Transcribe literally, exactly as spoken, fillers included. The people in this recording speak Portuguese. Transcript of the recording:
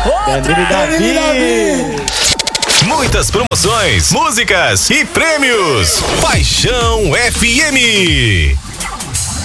Danilo Davi. Davi. Muitas promoções, músicas e prêmios. Paixão F M.